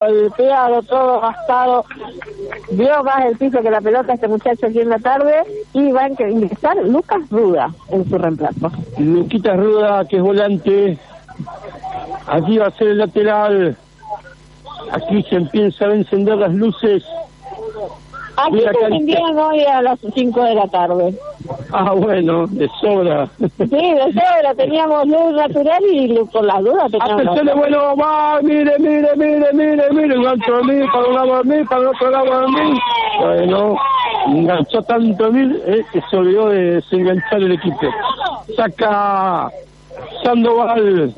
golpeado, todo gastado, vio más el piso que la pelota este muchacho aquí en la tarde, y va a ingresar Lucas Ruda en su reemplazo. Luquitas Ruda, que es volante, aquí va a ser el lateral, aquí se empiezan a encender las luces. Aquí se encendieron hoy a las 5 de la tarde. Ah, bueno, de sobra. Sí, de sobra, teníamos luz natural y con las dudas teníamos... Atención, bueno, va, mire, enganchó a mí, para un lado a mí, para el otro lado a mí. Bueno, enganchó tanto a mí, que se olvidó de desenganchar el equipo. Saca Sandoval.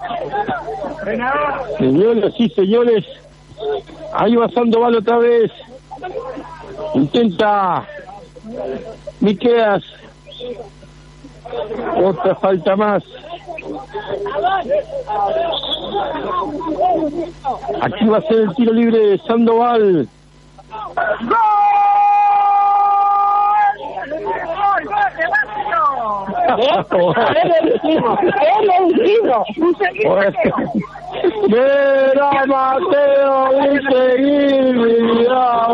Señores, sí, señores. Ahí va Sandoval otra vez. Intenta Miqueas. Otra falta más. Aquí va a ser el tiro libre de Sandoval. Mira, Mateo, mira,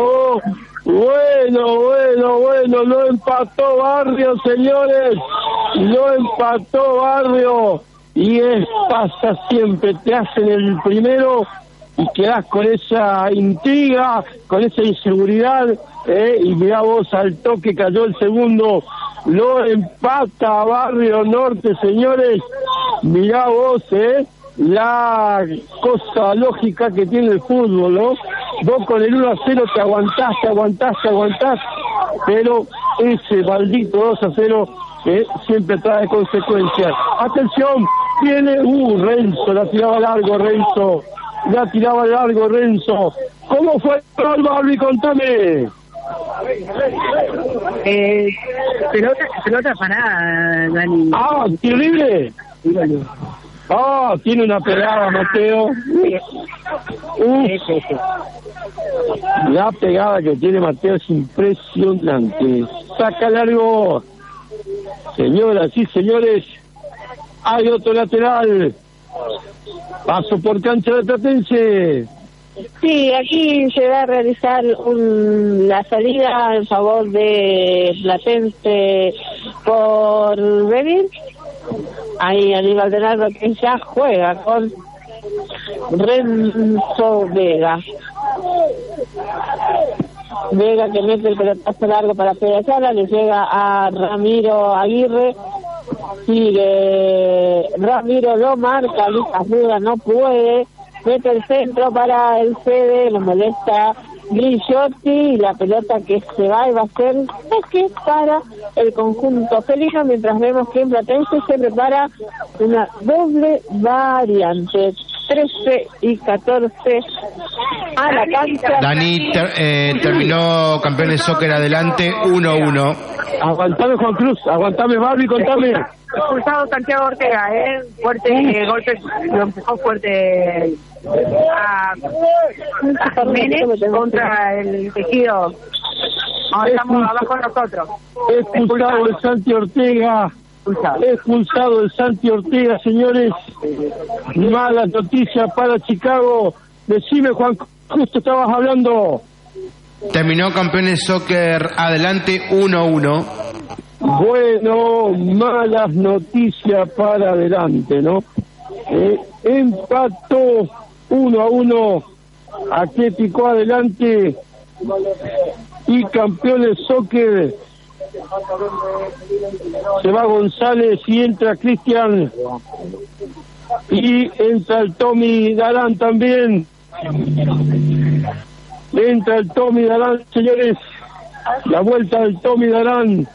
bueno, lo empató Barrio, señores, lo empató Barrio, y pasa siempre, te hacen el primero y quedás con esa intriga, con esa inseguridad, y mirá vos, al toque cayó el segundo, lo empata Barrio Norte, señores, mirá vos, la cosa lógica que tiene el fútbol, ¿no? Vos con el 1-0 te aguantás, pero ese maldito 2-0 siempre trae consecuencias. Atención, viene, Renzo, la tiraba largo, Renzo. ¿Cómo fue el Barbie? Contame. Pelota parada, Dani. Ah, tiro libre. Ah, tiene una pegada, Mateo. La pegada que tiene Mateo es impresionante. Saca largo. Señoras y señores, hay otro lateral. Paso por cancha de Platense. Sí, aquí se va a realizar la salida en favor de Platense por venir. Ahí Aníbal de Nardo, que ya juega con Renzo Vega. Vega que mete el pelotazo largo para Pedazala, le llega a Ramiro Aguirre. Sigue Ramiro, lo marca, Lucas Ruda no puede. Mete el centro para el Fede, lo molesta Grillotti, y la pelota que se va y va a ser toque para el conjunto felino, mientras vemos que en Platense se prepara una doble variante, 13 y 14 a la cancha. Dani, terminó Campeones Soccer Adelante 1-1. Aguantame, Juan Cruz, aguantame, Barbie, contame. Expulsado Santiago Ortega, fuerte golpe, lo empujó fuerte a Jiménez contra el tejido. Ahora estamos abajo nosotros. Expulsado el Santi Ortega. Expulsado el Santi Ortega, señores. Malas noticias para Chicago. Decime, Juan, justo estabas hablando. Terminó Campeones Soccer Adelante 1-1. Bueno, malas noticias para Adelante, ¿no? Empató 1-1 Atlético Adelante y Campeones Soccer. Se va González y entra Cristian, y entra el Tommy Darán también. Entra el Tommy Darán, señores. La vuelta del Tommy Darán.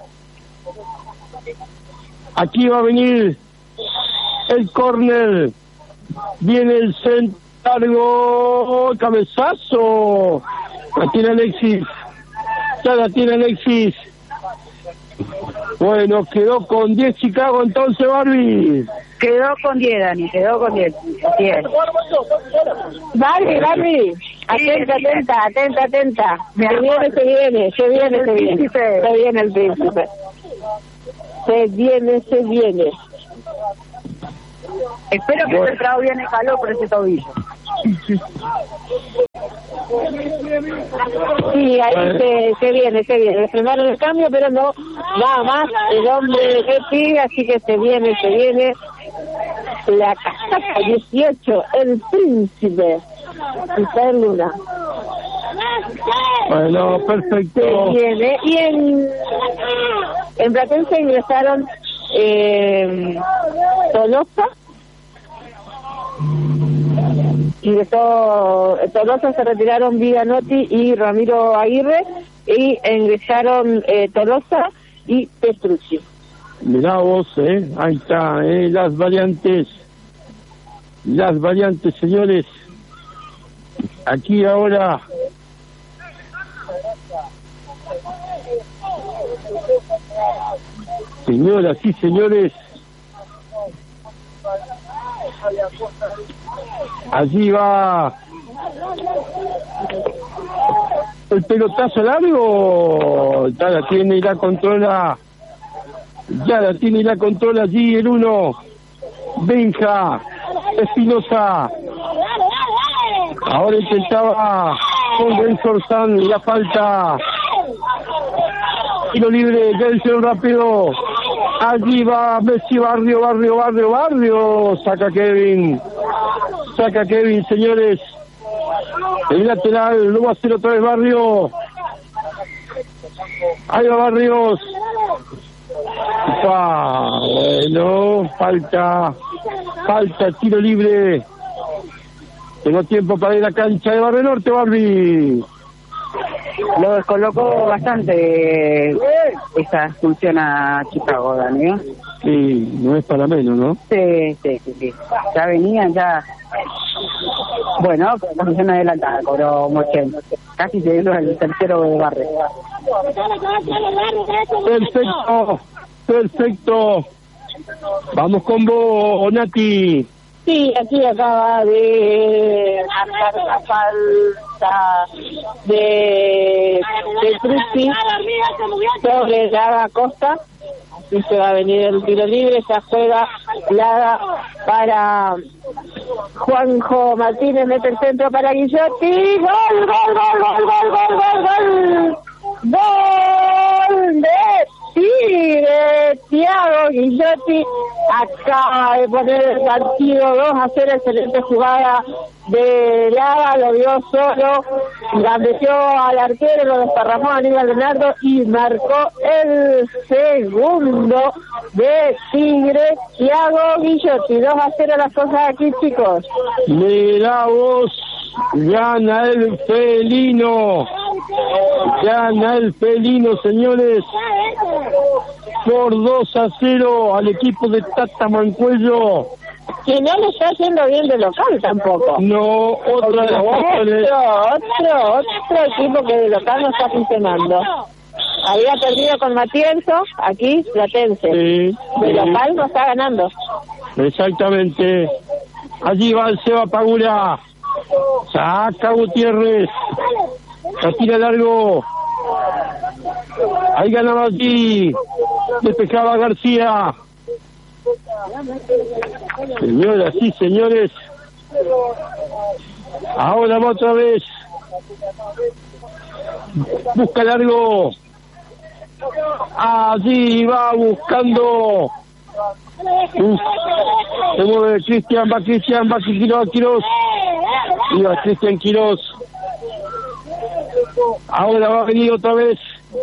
Aquí va a venir el córner. Viene el centro largo, cabezazo. La tiene Alexis. Ya la tiene Alexis. Bueno, quedó con 10 Chicago entonces, Barbie. Quedó con 10, Dani, quedó con 10. Barbie. Atenta. Se viene el príncipe. Se viene. Espero que el trago viene calor por ese tobillo. Sí, ahí se viene. Le frenaron el cambio, pero no va más el hombre de Betty, así que se viene. La casaca 18, el príncipe, Misael Luna. Bueno, perfecto. Se viene. Y en Platense ingresaron Tolosa. Tolosa, se retiraron Viganotti y Ramiro Aguirre, y ingresaron Tolosa y Petrucci. Mirá vos, ahí está, las variantes, señores. Aquí ahora señoras y señores, allí va el pelotazo largo, ya la tiene y la controla allí el 1, Benja Espinosa. Ahora intentaba con Benzorzán la falta. Tiro libre, ya hicieron rápido. Allí va Messi, Barrio. Saca Kevin, señores. El lateral, lo va a hacer otra vez Barrio. Ahí va Barrios. Bueno, falta, tiro libre. Tengo tiempo para ir a la cancha de Barrio Norte, Barbie. Lo descolocó bastante esa expulsión a Chicago, Daniel. Sí, no es para menos, ¿no? Sí. Ya venían, Bueno, posición adelantada, cobró Mochen. Casi se dio el tercero de Barrio. Perfecto. Vamos con vos, Nati. Sí, aquí acaba de marcar la falta de Petrucci sobre Lara Costa. Así se va a venir el tiro libre, se juega Lara para Juanjo Martínez, mete el centro para Guillotti. ¡Gol! ¡Gol de Tigre! Thiago Guillotti acaba de poner el partido 2-0, excelente jugada de Lara, lo vio solo, gambeteó al arquero, lo desparramó a Aníbal Leonardo y marcó el segundo de Tigre, Thiago Guillotti. 2-0 las cosas aquí, chicos. Mirá vos, gana el felino, señores, por 2-0 al equipo de Tata Mancuello. Que no le está yendo bien de local tampoco. No, otro equipo que de local no está funcionando. Había perdido con Matienzo, aquí Platense. Sí, de local no está ganando. Exactamente. Allí va el Seba Pagura. Saca Gutiérrez. La tira largo. Ahí ganaba allí. Despejaba García. Señoras y señores, ahora va otra vez. Busca largo. Allí va buscando. Se mueve Cristian, va Quirós. Y va Cristian Quirós. Ahora va a venir otra vez.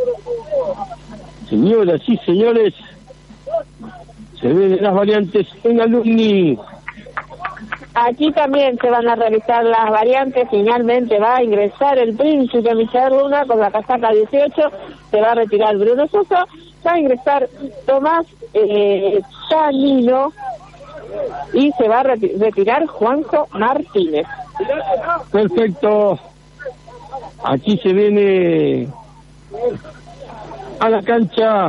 Señoras y señores, se ven las variantes en Alumni. Aquí también se van a realizar las variantes. Finalmente va a ingresar el príncipe Misael Luna con la casaca 18. Se va a retirar Bruno Sosa. Va a ingresar Tomás Tanino. Y se va a retirar Juanjo Martínez. Perfecto. Aquí se viene a la cancha.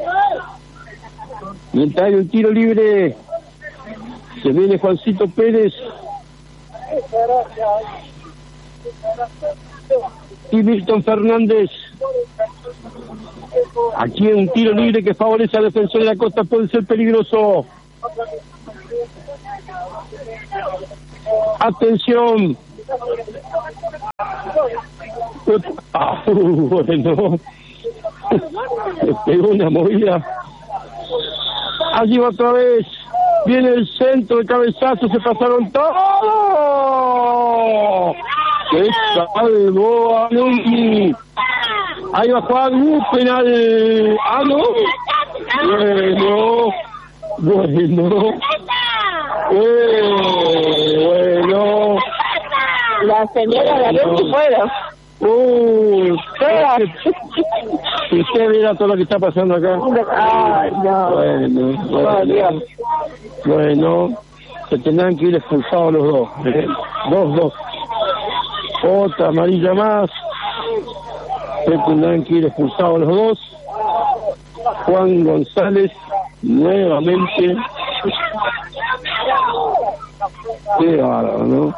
Mientras hay un tiro libre, se viene Juancito Pérez y Milton Fernández. Aquí un tiro libre que favorece al defensor de la Costa, puede ser peligroso. Atención. Bueno. Le pegó una movida. Allí va otra vez. Viene el centro, el cabezazo, se pasaron todos. ¡Qué salvo a Luigi! Ahí va Juan, penal. ¡Ah, no! Bueno. La señora de Luigi fueron. Si usted mira todo lo que está pasando acá. Ay, no. Bueno, se tendrán que ir expulsados los dos. 2-2. Otra amarilla más. Se tendrán que ir expulsados los dos. Juan González nuevamente. Qué bárbaro, ¿no?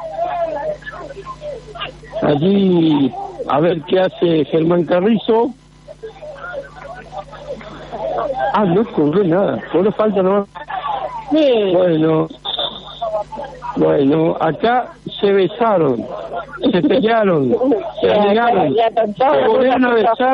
Allí, a ver qué hace Germán Carrizo. No ocurrió nada, solo falta nomás. Sí. Bueno, acá se besaron, se pelearon, se negaron, se volvieron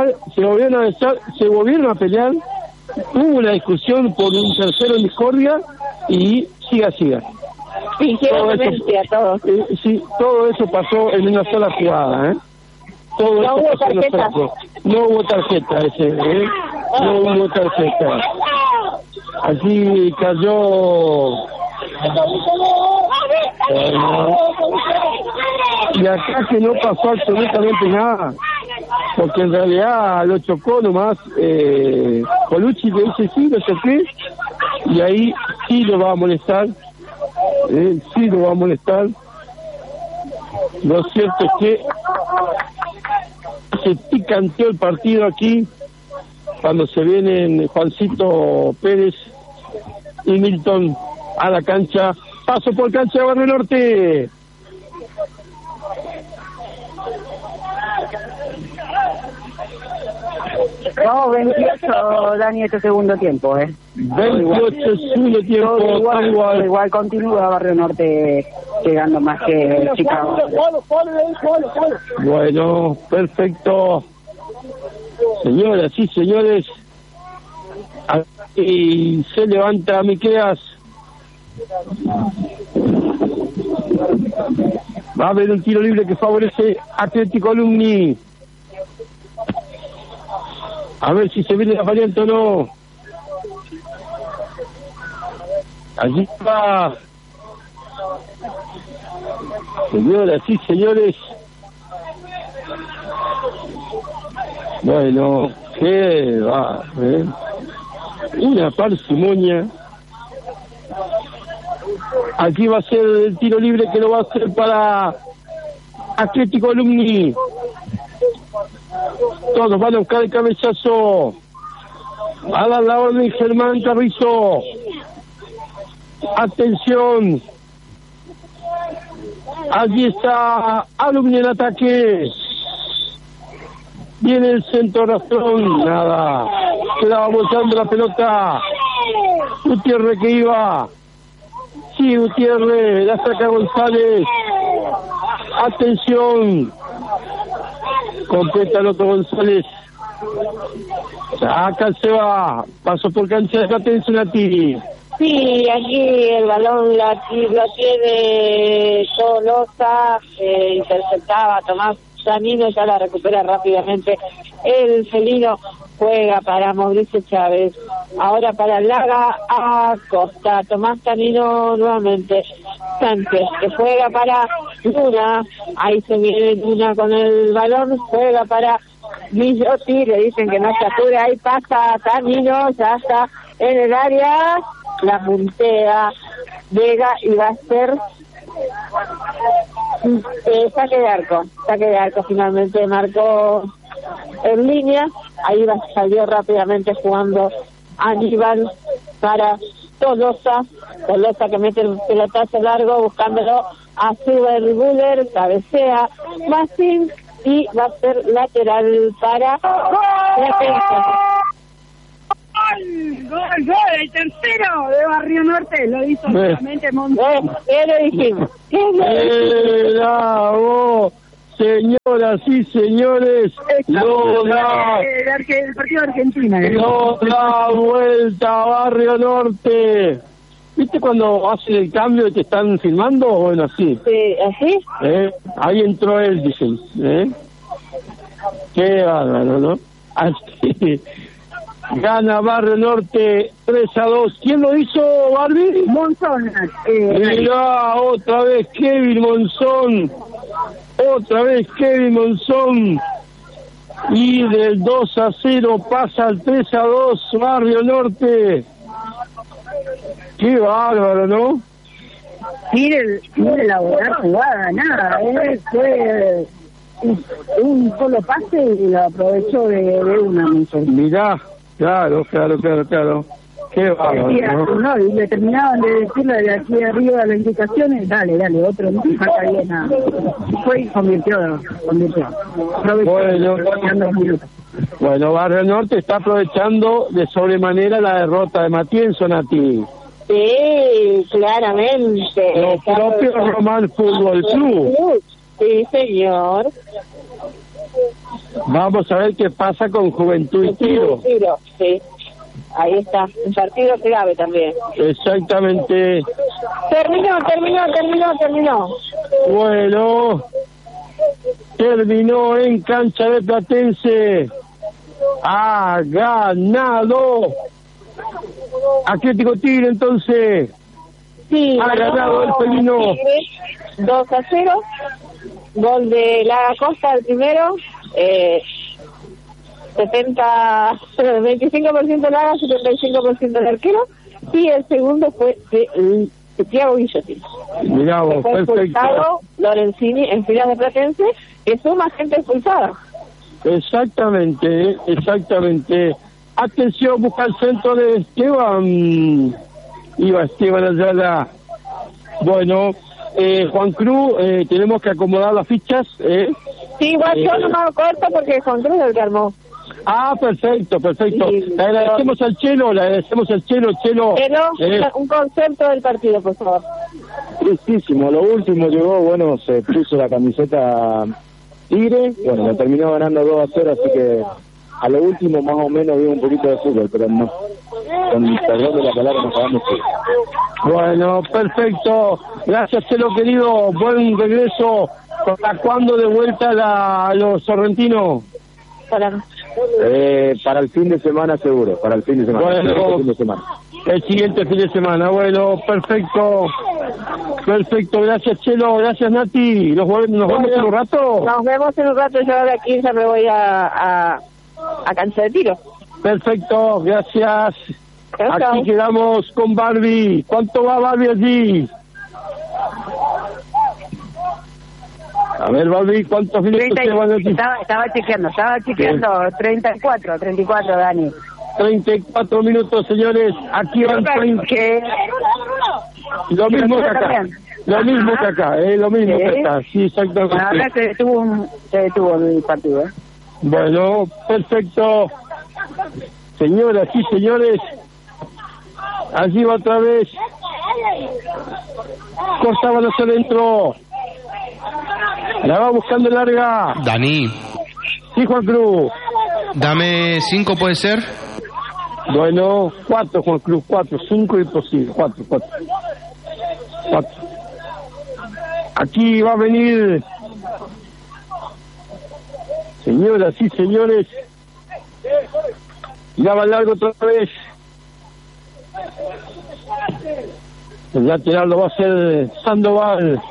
a besar, hubo una discusión por un tercero en discordia y siga. Fingieron demencia todos. Sí, todo eso pasó en una sola jugada, Todo no eso hubo pasó en una sola tarjeta. jugada. No hubo tarjeta no hubo tarjeta. Así cayó. Y acá que no pasó absolutamente nada, porque en realidad lo chocó nomás Colucci, que dice sí, lo choqué, y ahí sí lo va a molestar. Lo cierto es que se picanteó el partido aquí cuando se vienen Juancito Pérez y Milton a la cancha. Paso por cancha de Barrio Norte. No, 28, Dani, este segundo tiempo, 28 segundo tiempo. Igual continúa Barrio Norte llegando más que Chicago. Bueno, perfecto. Señoras y señores, y se levanta Miqueas. Va a haber un tiro libre que favorece Atlético Alumni. A ver si se viene la variante o no. Allí va. Señoras y señores. Bueno, qué va, Una parsimonia. Aquí va a ser el tiro libre que lo va a hacer para Atlético Alumni. Todos van a buscar el cabezazo. A dar la orden Germán Carrizo. Atención. Allí está Alumni en ataque. Viene el centro rastrón. Nada. Quedaba bolsando la pelota. Gutiérrez que iba. Sí, Gutiérrez. La saca González. Atención. Completa el otro González. Acá se va. Paso por cancha de Catenzenati. Sí, aquí el balón lo tiene Tolosa, interceptaba Tomás Zanino, ya la recupera rápidamente. El felino juega para Mauricio Chávez. Ahora para Laga Acosta. Tomás Zanino nuevamente. Sánchez, que juega para Luna. Ahí se viene Luna con el balón. Juega para Millotti. Le dicen que no se apure. Ahí pasa Zanino. Ya está en el área. La puntea Vega y va a ser saque de arco finalmente marcó en línea. Ahí salió rápidamente jugando Aníbal para Tolosa que mete el pelotazo largo buscándolo a Zuber-Guller, cabecea Massin y va a ser lateral para Defensa. Gol, el tercero de Barrio Norte, lo hizo solamente Montes. ¿Qué le dijimos? Bravo, Señoras y señores, lo da, El partido de Argentina. lo da vuelta Barrio Norte. ¿Viste cuando hacen el cambio y te están filmando? Bueno, así. Sí, ¿así? Ahí entró él, dicen. Qué bárbaro, ¿no? Así. Gana Barrio Norte 3-2. ¿Quién lo hizo, Barbie? Monzón. Mirá, otra vez Kevin Monzón. Otra vez Kevin Monzón. Y del 2-0 pasa al 3-2 Barrio Norte. Qué bárbaro, ¿no? Mire la buena jugada, nada. Fue un solo pase y lo aprovechó de una Monzón. Mirá, claro. Qué bárbaro, ¿no? No, y le terminaban de decirle de aquí arriba las indicaciones, dale, otro no marca bien nada. Fue y convirtió. Bueno, Barrio Norte está aprovechando de sobremanera la derrota de Matienzo, Nati. Sí, claramente. Lo propio Román Fútbol Club. Sí, señor. Vamos a ver qué pasa con Juventud y Tiro. Sí. Ahí está, un partido clave también. Exactamente. Terminó. Bueno, terminó en cancha de Platense. Ha ganado Atlético Tigre, entonces. Sí, ha ganado el felino. 2-0. Gol de la Costa, el primero. 25% Laga, 75% del arquero, y el segundo fue de Thiago Guillotín. Mirá vos, fue perfecto. expulsado Lorenzini en filas de Platense, que suma gente expulsada. Exactamente. Atención, busca el centro de Esteban. Iba Esteban Ayala. Bueno, Juan Cruz, tenemos que acomodar las fichas. Sí, igual yo no me hago corto porque Juan Cruz es el que armó. Ah, perfecto. Sí, Le agradecemos al Chelo, Chelo. Pero un concepto del partido, por favor. Tristísimo, lo último llegó, bueno, se puso la camiseta Tigre, bueno, lo terminó ganando 2-0, así que a lo último más o menos vio un poquito de fútbol, pero no, con perdón de la palabra no sabemos qué. Bueno, perfecto. Gracias, Chelo querido. Buen regreso. ¿Para cuándo de vuelta a los sorrentinos? Para el fin de semana seguro, para el fin de semana. Bueno, el fin de semana. El siguiente fin de semana. Bueno, perfecto. Gracias, Chelo. Gracias, Nati. ¿Nos vemos en un rato? Nos vemos en un rato. Yo ahora aquí ya me voy a cancha de tiro. Perfecto, gracias. Chao. Aquí quedamos con Barbie. ¿Cuánto va Barbie allí? A ver, Barbie, ¿cuántos minutos llevan aquí? Estaba chequeando, 34, Dani. 34 minutos, señores. Aquí van 30. Lo mismo que acá. Lo mismo que acá. Sí, exactamente. Ahora se detuvo el partido, Bueno, perfecto. Señoras y señores, allí va otra vez. Costa balón adentro. La va buscando larga. Dani, Sí, Juan Cruz. dame 5, ¿puede ser? Bueno, 4, Juan Cruz, 4, 5 imposible. 4. Aquí va a venir. Señoras y señores, ya va largo otra vez. El lateral lo va a hacer Sandoval.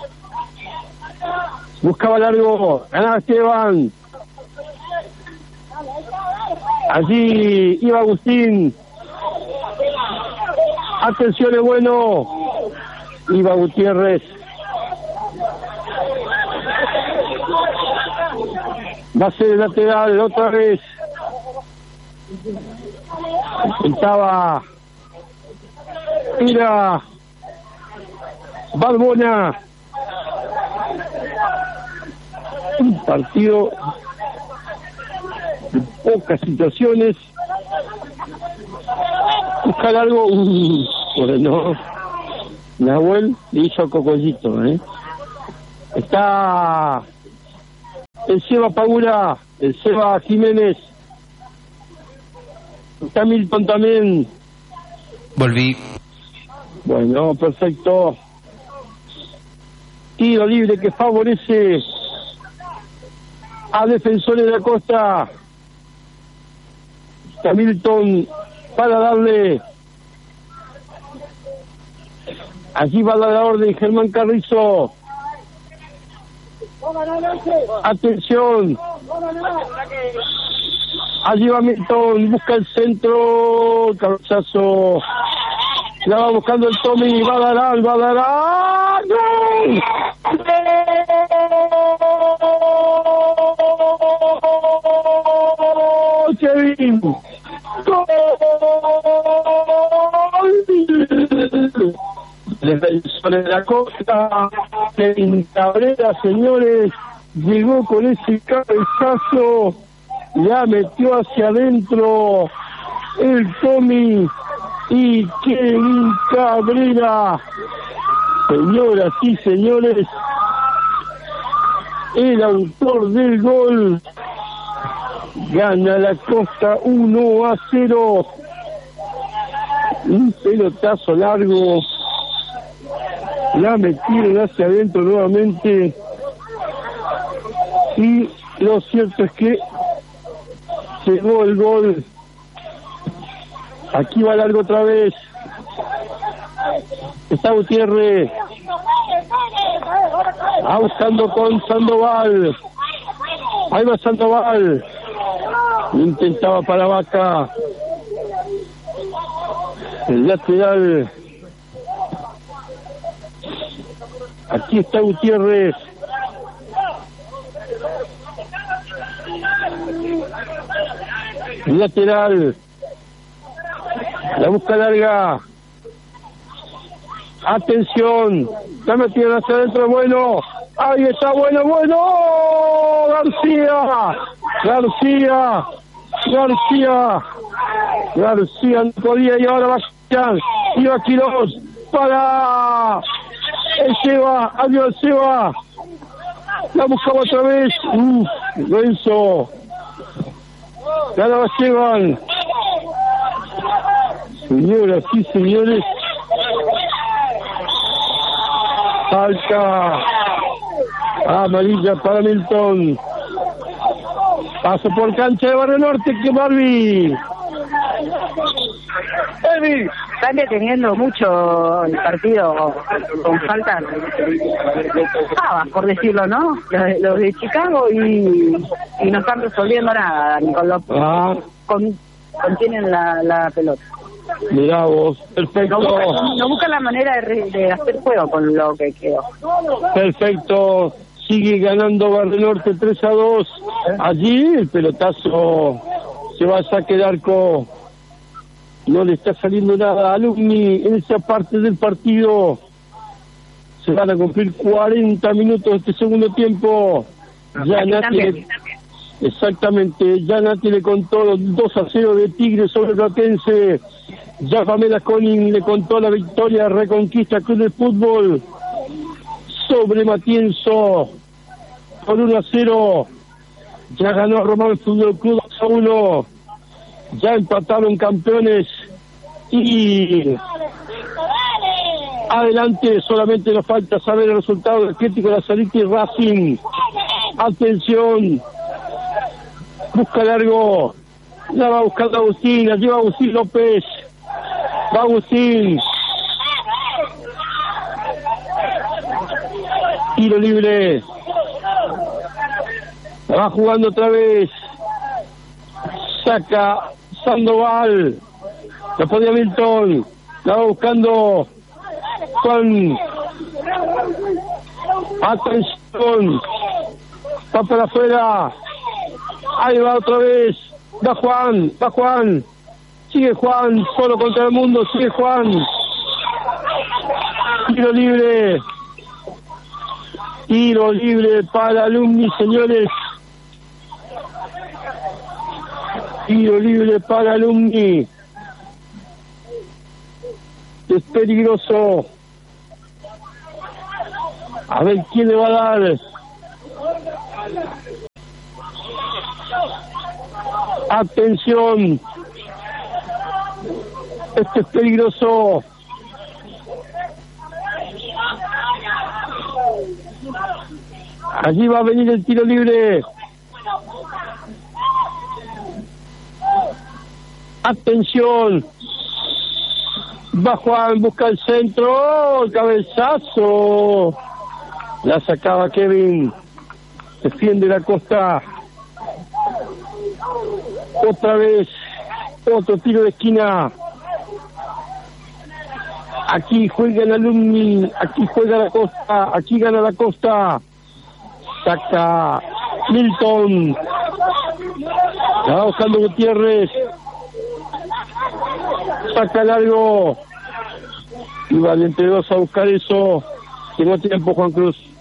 Buscaba largo, ganaba Esteban. Allí iba Agustín. Atención, es bueno. Iba Gutiérrez. Va a ser el lateral otra vez. Estaba. Mira. Barbona. Un partido de pocas situaciones. Buscar algo. Bueno, Nahuel le hizo cocollito, Está el Seba Pagura, el Seba Jiménez. Está Milton también. Volví. Bueno, perfecto. Tiro libre que favorece a Defensores de la Costa. Está Milton para darle. Allí va la orden Germán Carrizo. Atención. Allí va Milton, busca el centro, cabezazo. La va buscando el Tommy, va a dar. ¡Gol! Kevin. ¡Gol! Defensores de la Costa, Kevin Cabrera, señores, llegó con ese cabezazo, la metió hacia adentro el Tommy y Kevin Cabrera. Señoras y señores, el autor del gol, gana la Costa 1-0. Un pelotazo largo, la metieron hacia adentro nuevamente y lo cierto es que llegó el gol. Aquí va largo otra vez. Está Gutiérrez. Va buscando con Sandoval. Ahí va Sandoval. Intentaba para Vaca. El lateral. Aquí está Gutiérrez. El lateral. La busca larga. Atención. La metieron hacia adentro. Bueno. Ahí está. Bueno. García no podía y ahora va a iba Quirós para el Seba. Adiós Seba. La buscaba otra vez. Lorenzo. Ya la llevan. Señoras y señores, falta amarilla para Milton. Paso por cancha de Barrio Norte, que Barbie. Están deteniendo mucho el partido con faltas, por decirlo, ¿no? Los de Chicago y no están resolviendo nada, ni con contienen la pelota. Mirá vos, perfecto. No buscan la manera de hacer juego con lo que quedó. Perfecto, sigue ganando Barrio Norte 3-2. Allí el pelotazo se va a saque de arco. No le está saliendo nada a Alumni en esa parte del partido. Se van a cumplir 40 minutos de este segundo tiempo. Ya Nati exactamente, ya Nati le contó 2-0 de Tigre sobre el Platense. Ya Pamela Conin le contó la victoria de Reconquista Club de Fútbol sobre Matienzo por 1-0. Ya ganó Román Fútbol Club 2-1. Ya empataron campeones y adelante solamente nos falta saber el resultado del Atlético de la Salita y Racing. Atención, busca largo, la va buscando Agustín, allí va Agustín López, va Agustín, tiro libre, la va jugando otra vez, saca Sandoval, la podía Milton, la va buscando con atención, va para afuera, ahí va otra vez, va Juan, sigue Juan, solo contra el mundo, sigue Juan, tiro libre para Alumni, señores. Tiro libre para Alumni. Es peligroso. A ver quién le va a dar. Atención. Esto es peligroso. Allí va a venir el tiro libre. Atención. Va Juan, busca el centro. El cabezazo. La sacaba Kevin. Defiende la Costa. Otra vez. Otro tiro de esquina. Aquí juega el Alumni. Aquí juega la Costa. Aquí gana la Costa. Saca Milton. La va buscando Gutiérrez. Saca largo. Y va entre dos a buscar eso. Tengo tiempo, Juan Cruz.